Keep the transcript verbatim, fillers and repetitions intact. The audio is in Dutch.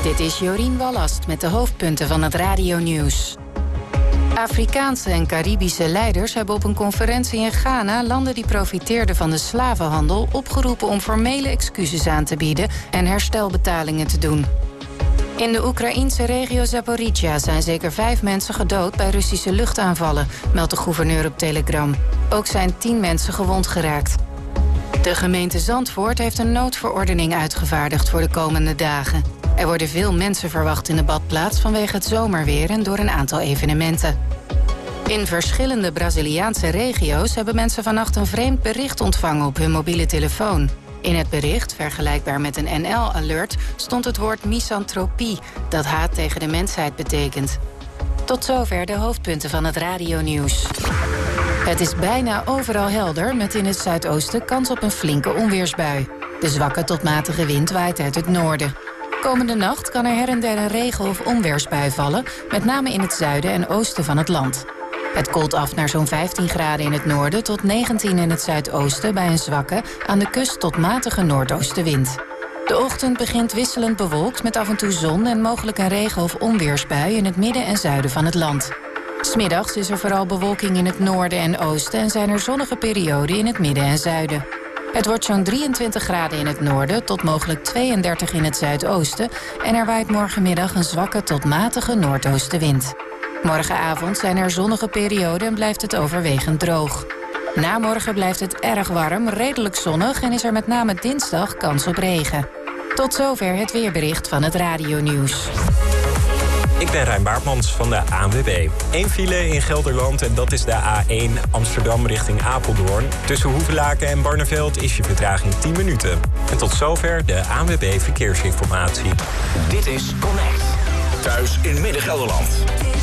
Dit is Jorien Wallast met de hoofdpunten van het radionieuws. Afrikaanse en Caribische leiders hebben op een conferentie in Ghana landen die profiteerden van de slavenhandel opgeroepen om formele excuses aan te bieden en herstelbetalingen te doen. In de Oekraïense regio Zaporizhia zijn zeker vijf mensen gedood bij Russische luchtaanvallen, meldt de gouverneur op Telegram. Ook zijn tien mensen gewond geraakt. De gemeente Zandvoort heeft een noodverordening uitgevaardigd voor de komende dagen. Er worden veel mensen verwacht in de badplaats vanwege het zomerweer en door een aantal evenementen. In verschillende Braziliaanse regio's hebben mensen vannacht een vreemd bericht ontvangen op hun mobiele telefoon. In het bericht, vergelijkbaar met een N L-alert, stond het woord misantropie, dat haat tegen de mensheid betekent. Tot zover de hoofdpunten van het radionieuws. Het is bijna overal helder, met in het zuidoosten kans op een flinke onweersbui. De zwakke tot matige wind waait uit het noorden. Komende nacht kan er her en der een regen- of onweersbui vallen, met name in het zuiden en oosten van het land. Het koelt af naar zo'n vijftien graden in het noorden tot negentien in het zuidoosten bij een zwakke, aan de kust tot matige noordoostenwind. De ochtend begint wisselend bewolkt met af en toe zon en mogelijk een regen- of onweersbui in het midden en zuiden van het land. 'S Middags is er vooral bewolking in het noorden en oosten en zijn er zonnige perioden in het midden en zuiden. Het wordt zo'n drieëntwintig graden in het noorden tot mogelijk tweeëndertig in het zuidoosten en er waait morgenmiddag een zwakke tot matige noordoostenwind. Morgenavond zijn er zonnige perioden en blijft het overwegend droog. Na morgen blijft het erg warm, redelijk zonnig en is er met name dinsdag kans op regen. Tot zover het weerbericht van het radionieuws. Ik ben Rijn Baartmans van de A N W B. Eén file in Gelderland en dat is de A één Amsterdam richting Apeldoorn. Tussen Hoevelaken en Barneveld is je vertraging tien minuten. En tot zover de A N W B Verkeersinformatie. Dit is Connect. Thuis in Midden-Gelderland.